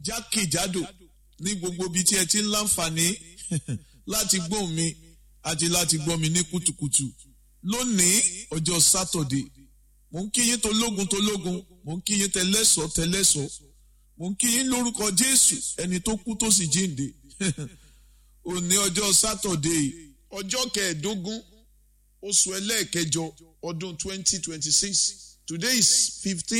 jákèjádò ní gbogbo ibi tí ẹ ti ń láǹfààní láti gbóhùn mi àti láti gbọ́ mi ní kùtùkùtù lónìí ọjọ́ Sátọ̀dé. Mo ń kí yín tológun, mo ń kí yín tẹlẹ́sọ̀, mo ń kí yín lórúkọ Jésù ẹni tó kú tó sì jíǹde. Òní ọjọ́ Sátọ̀dé ọjọ́ 15 oṣù ẹlẹ́ẹ̀kẹjọ ọdún 2026. Today is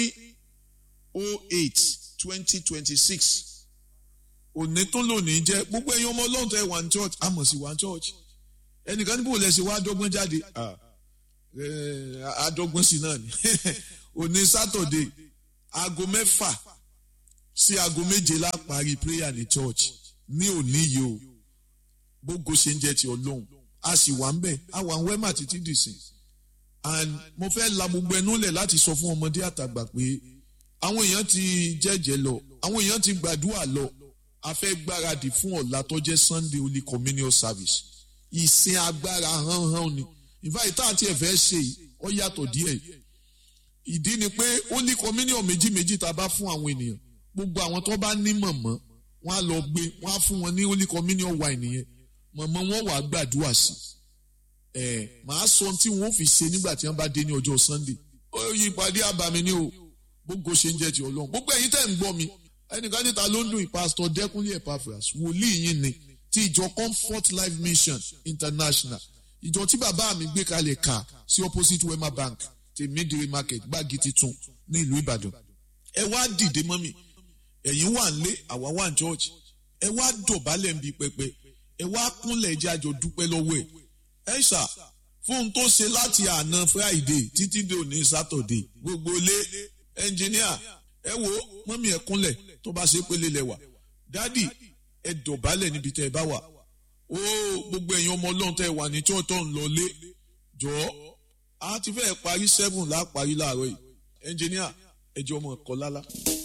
15/08/2026. Òní tó lónìí jẹ́ gbogbo ẹ̀yin ọmọ Ọlọ́run tẹ́ wà ní church àmọ̀ sí wà ní church. Ẹnìkan níbo lẹ́sìn wá dọ́gbọ́n jáde àdọ́gbọ́n sí náà ni. Òní Sátọ̀dé aago 6 sí aago 7 la parí prayer ní church ní òní yìí o. Gbogbo ṣe ń jẹ́ ti Ọlọ́run a sì wà ń bẹ̀ a wà ń wẹ́mà títí dìsìn. And mo fẹ́ la gbogbo ẹnu lẹ̀ láti sọ fún ọmọdé àtàgbà pé àwọn èèyàn ti jẹ́jẹ́ lọ, àwọn èèyàn ti gbàdúrà lọ. A fẹ́ gbáradì fún ọ̀la tó jẹ́ Sunday Holy Communion Service. Ìsìn agbára hánhán ni. Ìfáyìí tá àti ẹ̀fẹ́ ṣe yìí ó yàtọ̀ díẹ̀. Ìdí ni pé Holy Communion méjì tá a bá fún àwọn ènìyàn. Gbogbo àwọn tó bá ní mọ̀mọ́ wọ́n á lọ gbé wọ́n á fún wọn ní Holy Communion wine yẹn. Mọ̀mọ́ wọn wà gbàdúrà sí. Màá sọ tí wọ́n fi ṣe nígbà tí wọ́n bá dé ní ọjọ́ Sunday. Ó yí ìpàdé àbàmì ni o. Gbogbo ṣe ń jẹ́ ti Ọlọ́run. Gbogbo ẹ̀yin tẹ́ ń gbọ́ mi. Ẹnìkan níta ló ń dùn Pastor Dẹ́kunlé Epaphras wòlíì yín ni ti ìjọ Comfort Life Mission International. Ìjọ tí bàbá mi gbé kalẹ̀ kà sí opposite Wema Bank ti Midire Market Gbági Titun ní ìlú Ìbàdàn. Ẹ wá dìde mọ́mì. Ẹ̀yin wà nílé àwa wà ní church. Ẹ wá dọ̀bálẹ̀ ń bi pẹpẹ. Ẹ wá kúnlẹ̀ jẹ́ àjọ dúpẹ́ lọ́wọ́ ẹ̀. Ẹ ṣá fún un tó ṣe láti àná Friday títí dé òní Saturday gbogbo ilé ẹnjìníà ẹ wo mọ́mí ẹ kúnlẹ̀ tó bá ṣe pélé lẹ́wà dádì ẹ dọ̀bálẹ̀ níbi tẹ́ ẹ bá wà ó gbogbo ẹ̀yin ọmọ Ọlọ́run tẹ́ ẹ wà ní tó ń lọ lé jọ̀ọ́ a ti fẹ́ parí 7 láà parí láàárọ̀ yìí ẹnjìníà ẹ jẹ́ ọmọ ẹ̀kọ́ lálá.